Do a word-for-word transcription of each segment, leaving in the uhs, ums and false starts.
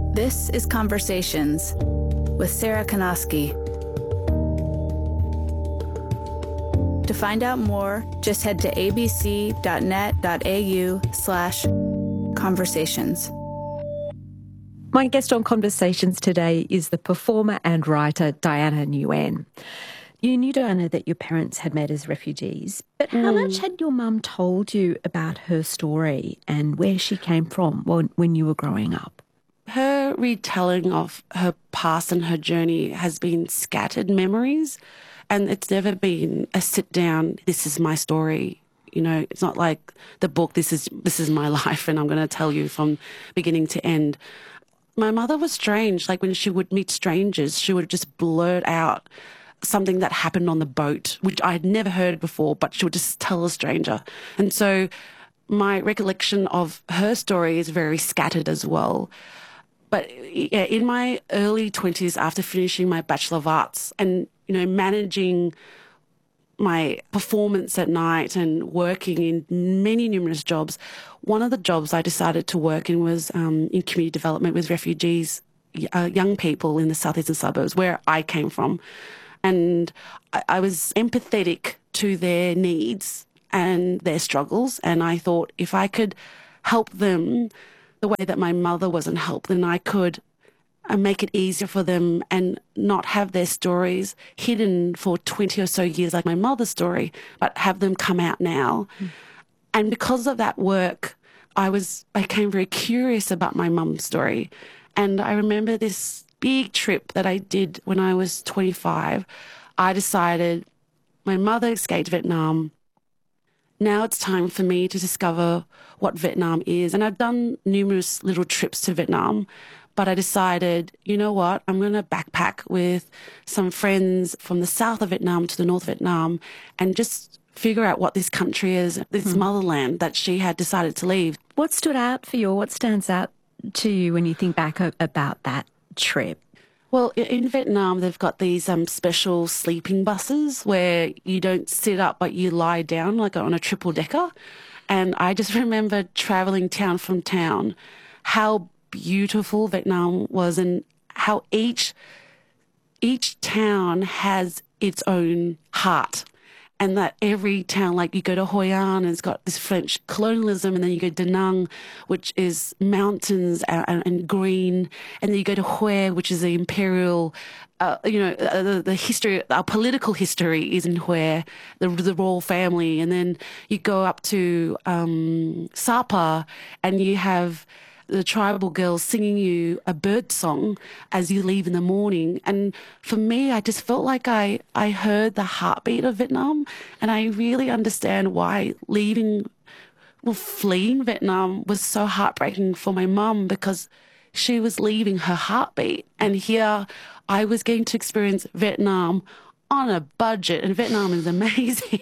This is Conversations with Sarah Kanoski. To find out more, just head to abc.net.au slash conversations. My guest on Conversations today is the performer and writer Diana Nguyen. You knew, Diana, that your parents had met as refugees, but how Mm. much had your mum told you about her story and where she came from when, when you were growing up? Her retelling of her past and her journey has been scattered memories, and it's never been a sit down, this is my story. You know, it's not like the book, this is this is my life and I'm going to tell you from beginning to end. My mother was strange. Like when she would meet strangers, she would just blurt out something that happened on the boat, which I had never heard before, but she would just tell a stranger. And so my recollection of her story is very scattered as well. But yeah, in my early twenties, after finishing my Bachelor of Arts and, you know, managing my performance at night and working in many numerous jobs, one of the jobs I decided to work in was um, in community development with refugees, uh, young people in the southeastern suburbs where I came from. And I, I was empathetic to their needs and their struggles. And I thought if I could help them the way that my mother wasn't helped, then I could and make it easier for them and not have their stories hidden for twenty or so years like my mother's story, but have them come out now. Mm. And because of that work, I was I became very curious about my mum's story. And I remember this big trip that I did when I was twenty-five. I decided my mother escaped Vietnam. Now it's time for me to discover what Vietnam is. And I've done numerous little trips to Vietnam. But I decided, you know what, I'm going to backpack with some friends from the south of Vietnam to the north of Vietnam and just figure out what this country is, this mm. motherland that she had decided to leave. What stood out for you, or what stands out to you when you think back about that trip? Well, in Vietnam, they've got these um, special sleeping buses where you don't sit up, but you lie down like on a triple decker. And I just remember traveling town from town, how beautiful Vietnam was and how each each town has its own heart, and that every town, like you go to Hoi An and it's got this French colonialism, and then you go to Da Nang, which is mountains and, and green, and then you go to Hue, which is the imperial, uh, you know, uh, the, the history, our political history is in Hue, the, the royal family, and then you go up to um, Sapa and you have the tribal girls singing you a bird song as you leave in the morning. And for me, I just felt like I, I heard the heartbeat of Vietnam, and I really understand why leaving, well, fleeing Vietnam was so heartbreaking for my mum, because she was leaving her heartbeat. And here I was getting to experience Vietnam on a budget, and Vietnam is amazing.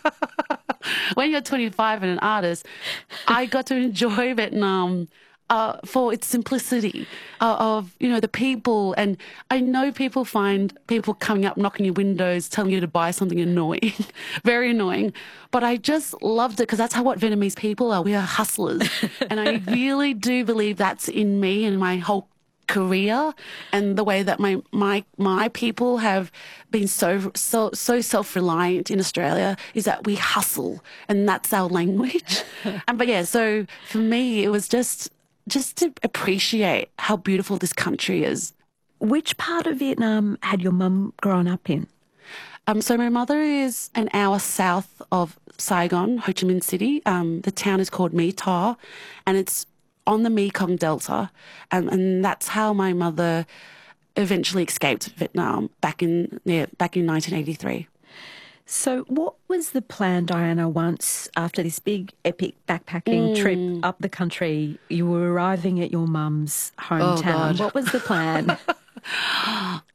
When you're twenty-five and an artist, I got to enjoy Vietnam Uh, for its simplicity uh, of, you know, the people. And I know people find people coming up, knocking your windows, telling you to buy something annoying, very annoying. But I just loved it because that's how what Vietnamese people are. We are hustlers. And I really do believe that's in me and my whole career, and the way that my my my people have been so so so self-reliant in Australia is that we hustle, and that's our language. And but yeah, so for me it was just just to appreciate how beautiful this country is. Which part of Vietnam had your mum grown up in? Um, so my mother is an hour south of Saigon, Ho Chi Minh City. Um, the town is called My Tho, and it's on the Mekong Delta, um, and that's how my mother eventually escaped Vietnam back in yeah, back in nineteen eighty-three. So what was the plan, Diana, once after this big epic backpacking mm. trip up the country, you were arriving at your mum's hometown? Oh, what was the plan?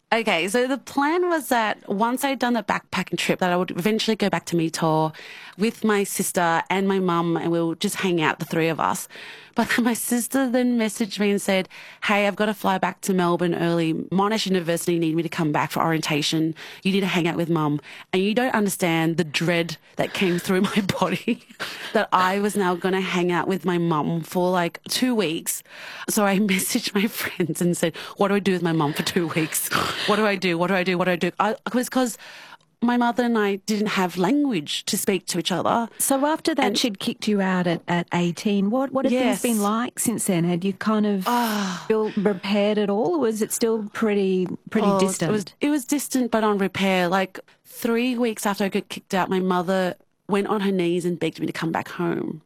Okay, so the plan was that once I'd done the backpacking trip, that I would eventually go back to Mitor with my sister and my mum, and we'll just hang out, the three of us. But then my sister then messaged me and said, hey, I've got to fly back to Melbourne early. Monash University need me to come back for orientation. You need to hang out with mum. And you don't understand the dread that came through my body that I was now going to hang out with my mum for like two weeks. So I messaged my friends and said, what do I do with my mum for two weeks? What do I do? What do I do? What do I do? I, it was because my mother and I didn't have language to speak to each other. So after that, And- she'd kicked you out at, at eighteen. What what have Yes. things been like since then? Had you kind of built, repaired it all, or was it still pretty pretty Oh, distant? It was, it was distant but on repair. Like three weeks after I got kicked out, my mother went on her knees and begged me to come back home.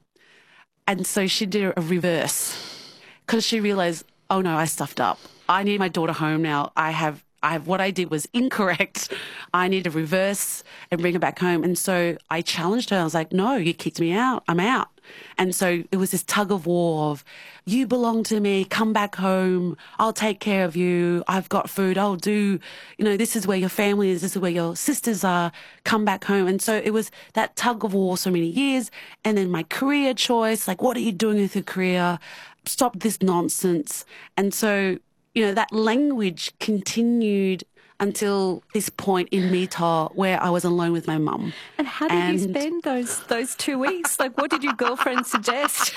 And so she did a reverse because she realised, oh no, I stuffed up. I need my daughter home now. I have, I have, what I did was incorrect. I need to reverse and bring her back home. And so I challenged her. I was like, no, you kicked me out. I'm out. And so it was this tug of war of, you belong to me, come back home, I'll take care of you, I've got food, I'll do, you know, this is where your family is, this is where your sisters are, come back home. And so it was that tug of war so many years. And then my career choice, like, what are you doing with your career? Stop this nonsense. And so, you know, that language continued until this point in Mitor where I was alone with my mum. and how did you and- spend those those two weeks? Like, what did your girlfriend suggest?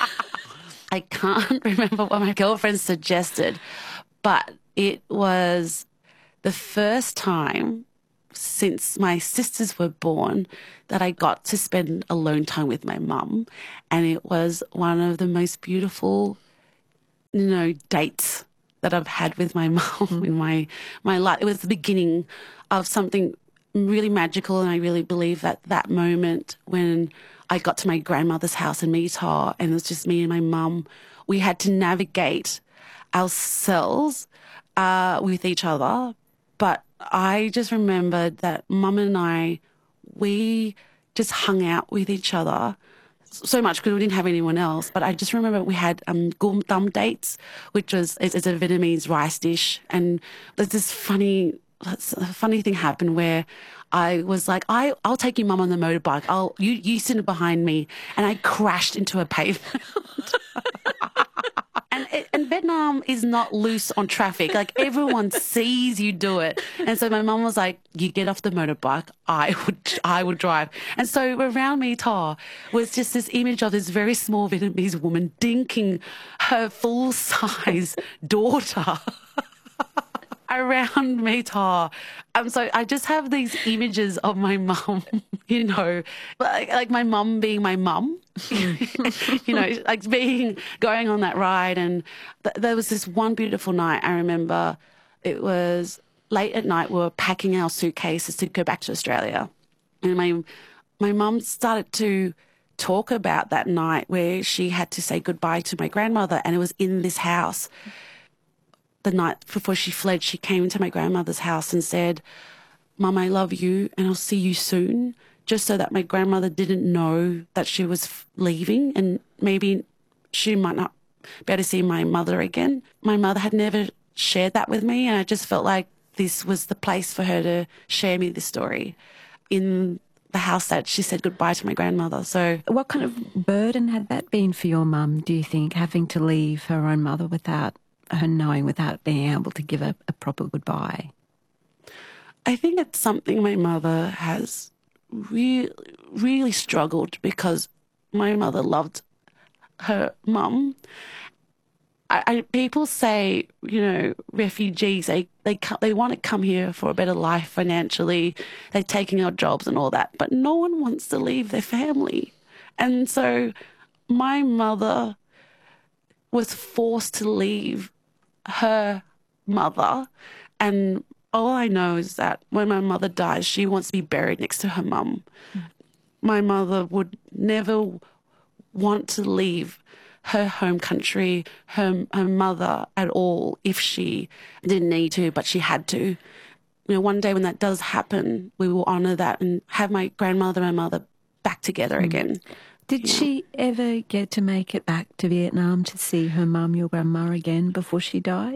I can't remember what my girlfriend suggested, but it was the first time since my sisters were born that I got to spend alone time with my mum. And it was one of the most beautiful, you know, dates that I've had with my mum in my, my life. It was the beginning of something really magical. And I really believe that that moment when I got to my grandmother's house in Mitor and it was just me and my mum, we had to navigate ourselves uh, with each other. But I just remembered that mum and I, we just hung out with each other so much because we didn't have anyone else. But I just remember we had um, gum thumb dates, which was is, is a Vietnamese rice dish. And there's this funny, a funny thing happened where I was like, I, I'll take you, mum, on the motorbike. I'll you you sit behind me, and I crashed into a pavement. And, it, and Vietnam is not loose on traffic. Like, everyone sees you do it. And so my mum was like, you get off the motorbike, I would I would drive. And so around me, Ta, was just this image of this very small Vietnamese woman dinking her full-size daughter around Mitor. Um, so I just have these images of my mum, you know, like, like my mum being my mum, you know, like being, going on that ride. And th- there was this one beautiful night. I remember it was late at night. We were packing our suitcases to go back to Australia. And my, my mum started to talk about that night where she had to say goodbye to my grandmother. And it was in this house. The night before she fled, she came to my grandmother's house and said, Mum, I love you and I'll see you soon, just so that my grandmother didn't know that she was f- leaving and maybe she might not be able to see my mother again. My mother had never shared that with me, and I just felt like this was the place for her to share me this story in the house that she said goodbye to my grandmother. So What kind of burden had that been for your mum, do you think, having to leave her own mother without her knowing, without being able to give a, a proper goodbye? I think it's something my mother has really, really struggled because my mother loved her mum. I, I, people say, you know, refugees, they, they, co- they want to come here for a better life financially. They're taking our jobs and all that, but no one wants to leave their family. And so my mother was forced to leave her mother, and all I know is that when my mother dies, she wants to be buried next to her mum. Mm. My mother would never want to leave her home country, her, her mother at all, if she didn't need to, but she had to. You know, one day when that does happen, we will honour that and have my grandmother and my mother back together mm. again. Did she ever get to make it back to Vietnam to see her mum, your grandma, again before she died?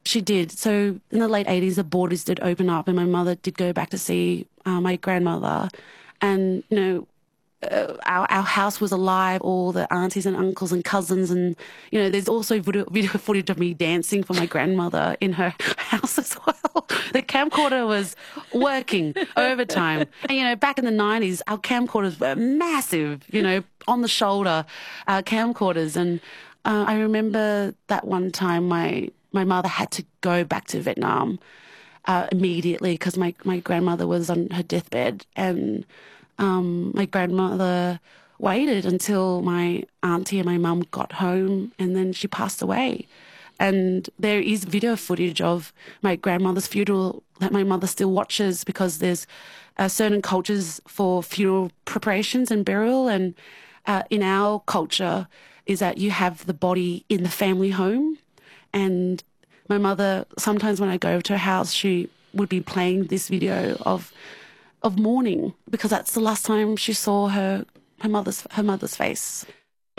She did. So in the late eighties, the borders did open up and my mother did go back to see uh, my grandmother. And, you know, uh, our, our house was alive, all the aunties and uncles and cousins. And, you know, there's also video, video footage of me dancing for my grandmother in her house as well. The camcorder was working overtime. And, you know, back in the nineties, our camcorders were massive, you know, on the shoulder uh, camcorders. And uh, I remember that one time my... My mother had to go back to Vietnam uh, immediately because my, my grandmother was on her deathbed, and um, my grandmother waited until my auntie and my mum got home, and then she passed away. And there is video footage of my grandmother's funeral that my mother still watches, because there's uh, certain cultures for funeral preparations and burial, and uh, in our culture is that you have the body in the family home. And my mother, sometimes when I go to her house, she would be playing this video of of mourning, because that's the last time she saw her her mother's her mother's face.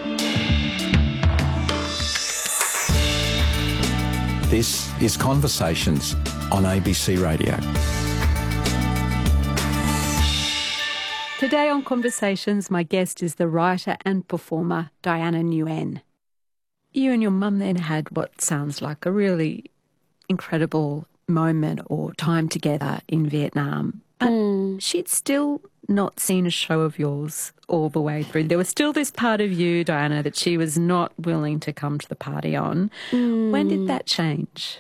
This is Conversations on A B C Radio. Today on Conversations, my guest is the writer and performer Diana Nguyen. You and your mum then had what sounds like a really incredible moment or time together in Vietnam. But mm. she'd still not seen a show of yours all the way through. There was still this part of you, Diana, that she was not willing to come to the party on. Mm. When did that change?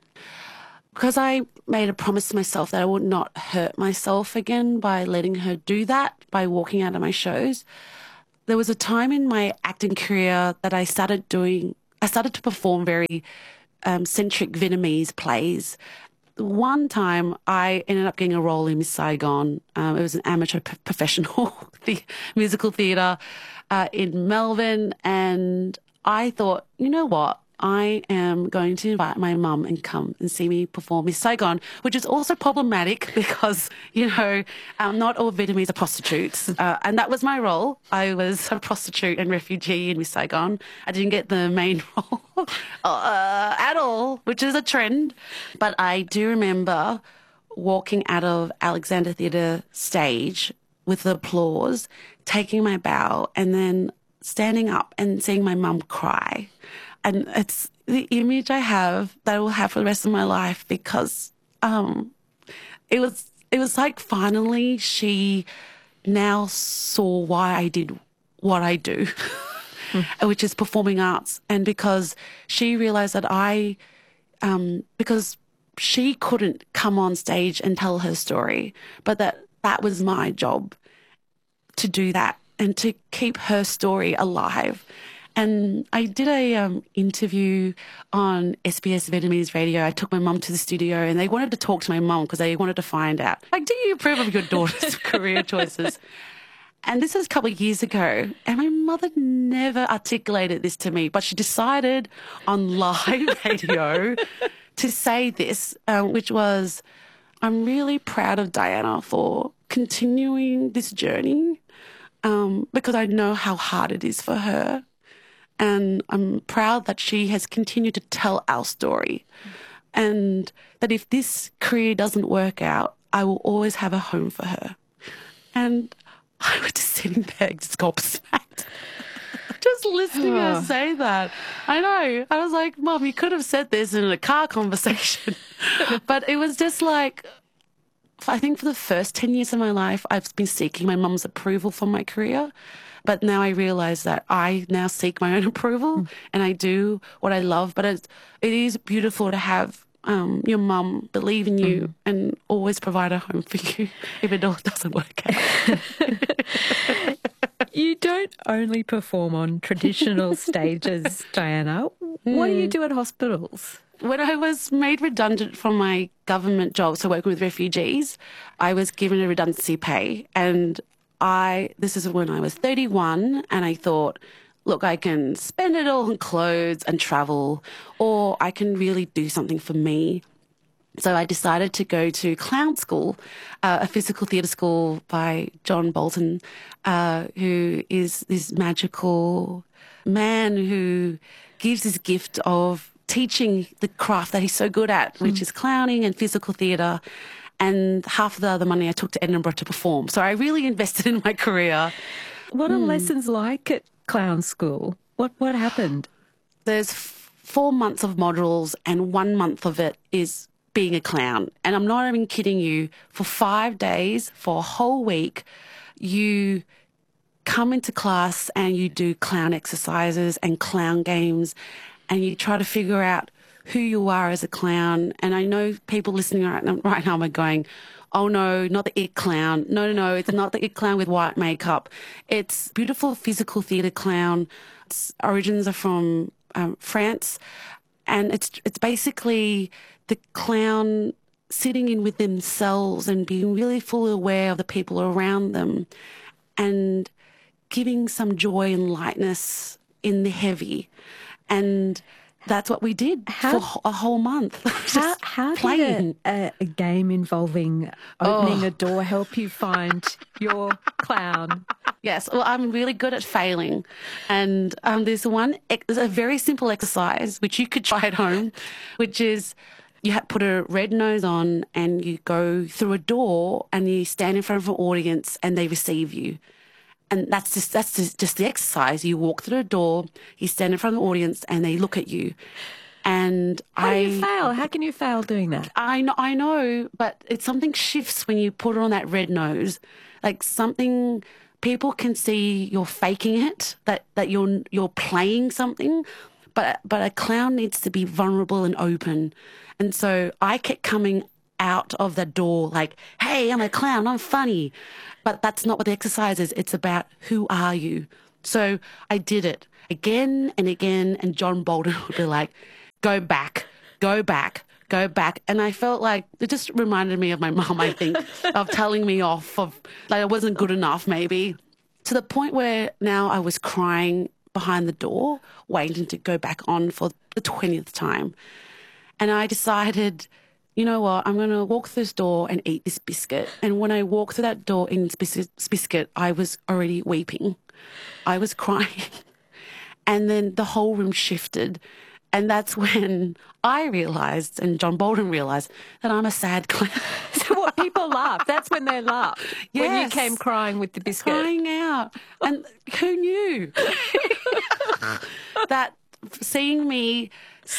Because I made a promise to myself that I would not hurt myself again by letting her do that, by walking out of my shows. There was a time in my acting career that I started doing, I started to perform very um, centric Vietnamese plays. One time I ended up getting a role in Miss Saigon. Um, it was an amateur p- professional the musical theatre uh, in Melbourne. And I thought, you know what? I am going to invite my mum and come and see me perform Miss Saigon, which is also problematic because, you know, um, not all Vietnamese are prostitutes. Uh, and that was my role. I was a prostitute and refugee in Miss Saigon. I didn't get the main role uh, at all, which is a trend. But I do remember walking out of Alexander Theatre stage with the applause, taking my bow, and then standing up and seeing my mum cry. And it's the image I have that I will have for the rest of my life, because um, it was it was like finally she now saw why I did what I do, mm. which is performing arts. And because she realised that I, um, because she couldn't come on stage and tell her story, but that that was my job to do that and to keep her story alive. And I did a um, interview on S B S Vietnamese Radio. I took my mum to the studio and they wanted to talk to my mum because they wanted to find out, like, do you approve of your daughter's career choices? And this was a couple of years ago. And my mother never articulated this to me, but she decided on live radio to say this, um, which was, I'm really proud of Diana for continuing this journey um, because I know how hard it is for her. And I'm proud that she has continued to tell our story, and that if this career doesn't work out, I will always have a home for her. And I was just sitting there just gobsmacked, just listening to her say that. I know. I was like, Mum, you could have said this in a car conversation. But it was just like, I think for the first ten years of my life, I've been seeking my mum's approval for my career. But now I realise that I now seek my own approval mm. and I do what I love. But it's, it is beautiful to have um, your mum believe in you mm. and always provide a home for you if it all doesn't work out. You don't only perform on traditional stages, Diana. What mm. do you do at hospitals? When I was made redundant from my government job, so working with refugees, I was given a redundancy pay, and I, this is when I was thirty-one, and I thought, look, I can spend it all on clothes and travel, or I can really do something for me. So I decided to go to clown school, uh, a physical theatre school by John Bolton, uh, who is this magical man who gives this gift of teaching the craft that he's so good at, which mm. is clowning and physical theatre. And half of the other money I took to Edinburgh to perform. So I really invested in my career. What are mm. lessons like at clown school? What what happened? There's f- four months of modules and one month of it is being a clown. And I'm not even kidding you. For five days, for a whole week, you come into class and you do clown exercises and clown games and you try to figure out who you are as a clown. And I know people listening right now, right now are going, oh no, not the it clown. No, no, no, it's not the it clown with white makeup. It's beautiful physical theatre clown. Its origins are from um, France. And it's it's basically the clown sitting in with themselves and being really fully aware of the people around them and giving some joy and lightness in the heavy. And that's what we did how, for a whole month. How, how did a, a game involving opening oh. a door help you find your clown? Yes, well, I'm really good at failing. And um, there's one, there's a very simple exercise, which you could try at home, which is you have put a red nose on and you go through a door and you stand in front of an audience and they receive you. And that's just that's just, just the exercise. You walk through the door, you stand in front of the audience, and they look at you. And How I do you fail? How can you fail doing that? I know, I know, but it's something shifts when you put on that red nose. Like something, people can see you're faking it, that that you're you're playing something. But but a clown needs to be vulnerable and open. And so I kept coming out of the door like, hey, I'm a clown, I'm funny. But that's not what the exercise is. It's about who are you? So I did it again and again, and John Bolton would be like, go back, go back, go back. And I felt like it just reminded me of my mum, I think, of telling me off, of like I wasn't good enough maybe, to the point where now I was crying behind the door, waiting to go back on for the twentieth time. And I decided, you know what, I'm going to walk through this door and eat this biscuit. And when I walked through that door in this biscuit, I was already weeping. I was crying. And then the whole room shifted. And that's when I realised, and John Bolton realised, that I'm a sad clown. So what, people laugh? That's when they laugh? Yes. When you came crying with the biscuit? Crying out. And who knew? That seeing me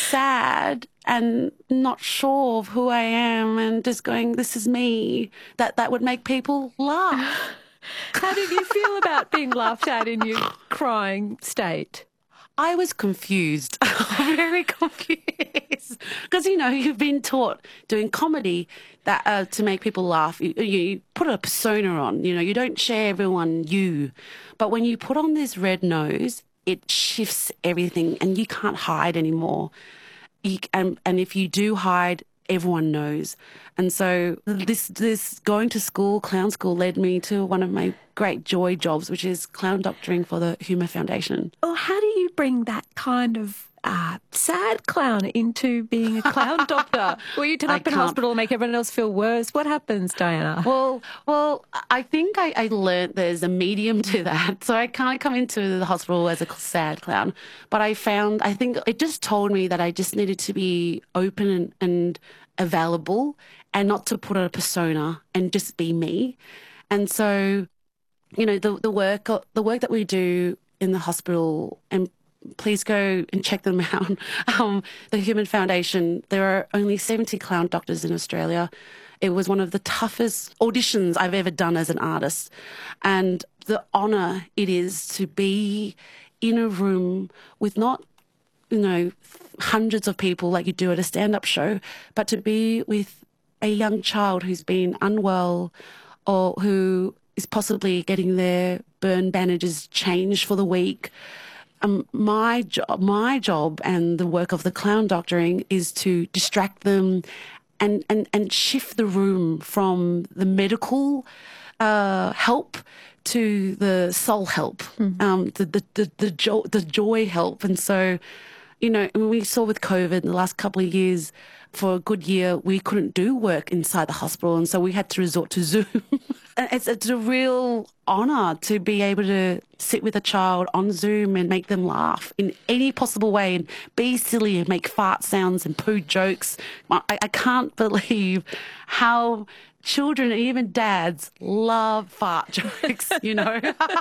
sad and not sure of who I am and just going, this is me, that that would make people laugh. How did you feel about being laughed at in your crying state? I was confused, very confused. Because, you know, you've been taught doing comedy that uh, to make people laugh, you, you put a persona on, you know, you don't share everyone you. But when you put on this red nose, it shifts everything and you can't hide anymore. You, and, and if you do hide, everyone knows. And so this this going to school, clown school, led me to one of my great joy jobs, which is clown doctoring for the Humour Foundation. Well, how do you bring that kind of uh, sad clown into being a clown doctor? Will you turn up in hospital and make everyone else feel worse? What happens, Diana? Well, well, I think I, I learned there's a medium to that. So I can't come into the hospital as a sad clown. But I found, I think it just told me that I just needed to be open and, and available and not to put on a persona and just be me. And so, you know, the the work the work that we do in the hospital, and please go and check them out. Um, the Humour Foundation, there are only seventy clown doctors in Australia. It was one of the toughest auditions I've ever done as an artist. And the honour it is to be in a room with not, you know, hundreds of people like you do at a stand-up show, but to be with a young child who's been unwell or who is possibly getting their burn bandages changed for the week. Um, my job, my job and the work of the clown doctoring is to distract them and, and, and shift the room from the medical uh, help to the soul help, mm-hmm. um, the, the, the, the, jo- the joy help. And so, you know, we saw with COVID in the last couple of years, for a good year, we couldn't do work inside the hospital. And so we had to resort to Zoom. It's, it's a real honour to be able to sit with a child on Zoom and make them laugh in any possible way and be silly and make fart sounds and poo jokes. I, I can't believe how children and even dads love fart jokes, you know.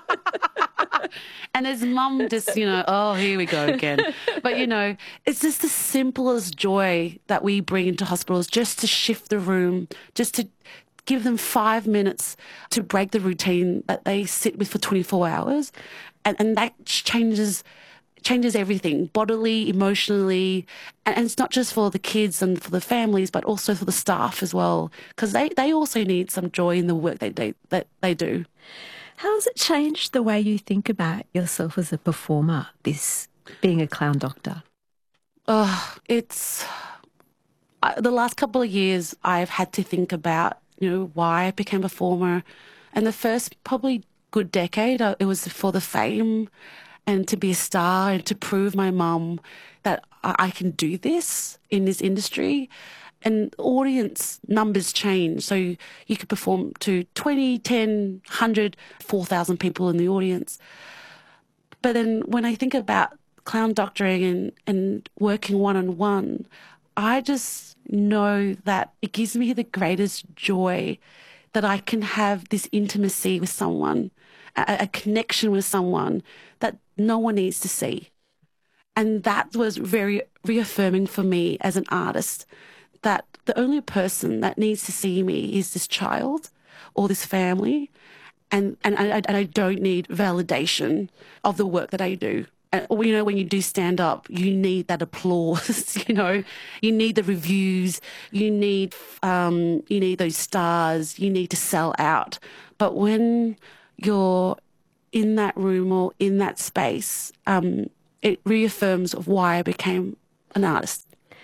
And his mum just, you know, oh, here we go again. But, you know, it's just the simplest joy that we bring into hospitals, just to shift the room, just to give them five minutes to break the routine that they sit with for twenty-four hours. And, and that changes changes everything, bodily, emotionally. And, and it's not just for the kids and for the families, but also for the staff as well, because they, they also need some joy in the work they, they, that they do. How has it changed the way you think about yourself as a performer, this being a clown doctor? Oh, it's... I, the last couple of years I've had to think about, you know, why I became a performer. And the first probably good decade, uh, it was for the fame and to be a star and to prove my mum that I, I can do this in this industry. And audience numbers change. So you, you could perform to twenty, ten, one hundred, four thousand people in the audience. But then when I think about clown doctoring and, and working one-on-one, I just know that it gives me the greatest joy that I can have this intimacy with someone, a, a connection with someone that no one needs to see. And that was very reaffirming for me as an artist, that the only person that needs to see me is this child or this family, and, and, I, and I don't need validation of the work that I do. And, you know, when you do stand up, you need that applause, you know, you need the reviews, you need, um, you need those stars, you need to sell out. But when you're in that room or in that space, um, it reaffirms why I became an artist.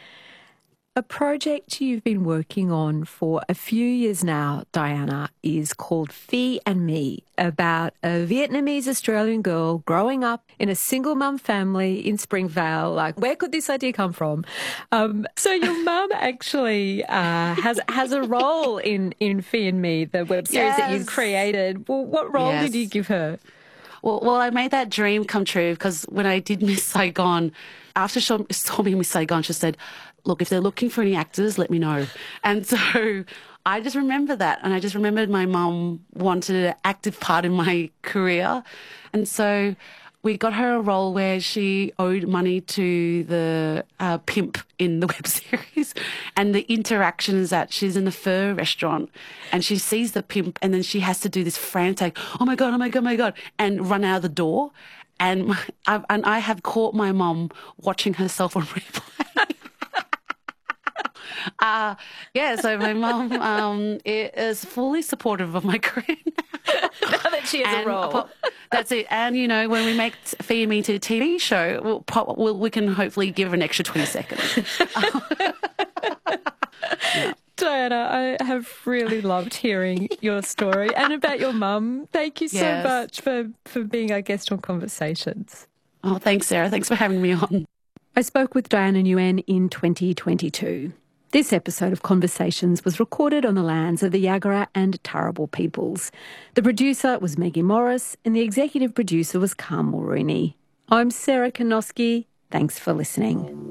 A project you've been working on for a few years now, Diana, is called Phi and Me, about a Vietnamese Australian girl growing up in a single mum family in Springvale. Like, where could this idea come from? Um, so your mum actually uh, has has a role in, in Phi and Me, the web series yes. that you've created. Well, what role yes. did you give her? Well, well, I made that dream come true because when I did Miss Saigon, after she saw me in Miss Saigon, she said, look, if they're looking for any actors, let me know. And so I just remember that. And I just remembered my mum wanted an active part in my career. And so we got her a role where she owed money to the uh, pimp in the web series. And the interaction is that she's in a pho restaurant and she sees the pimp and then she has to do this frantic, oh my God, oh my God, oh my God, and run out of the door. And, my, I, and I have caught my mum watching herself on replay. Uh, yeah, so my mum um, is fully supportive of my career now. Now that she has and a role. That's it. And, you know, when we make Phi and Me to a T V show, we'll, pop, we'll, we can hopefully give her an extra twenty seconds. Yeah. Diana, I have really loved hearing your story and about your mum. Thank you so yes. much for, for being our guest on Conversations. Oh, thanks, Sarah. Thanks for having me on. I spoke with Diana Nguyen in twenty twenty-two. This episode of Conversations was recorded on the lands of the Yagara and Turrbal peoples. The producer was Maggie Morris and the executive producer was Carl Mulrooney. I'm Sarah Kanoski. Thanks for listening.